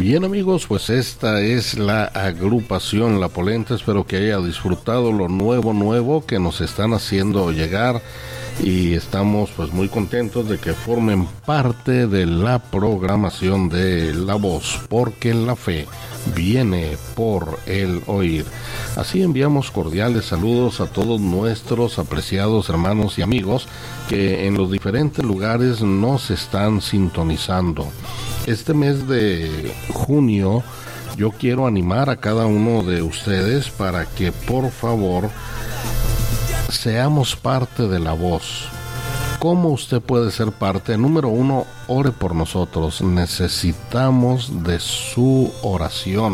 Bien amigos, pues esta es la agrupación La Polenta. Espero que haya disfrutado lo nuevo que nos están haciendo llegar y estamos pues muy contentos de que formen parte de la programación de La Voz, porque la fe viene por el oír. Así enviamos cordiales saludos a todos nuestros apreciados hermanos y amigos que en los diferentes lugares nos están sintonizando. Este mes de junio yo quiero animar a cada uno de ustedes para que por favor seamos parte de La Voz. ¿Cómo usted puede ser parte? Número 1, ore por nosotros. Necesitamos de su oración.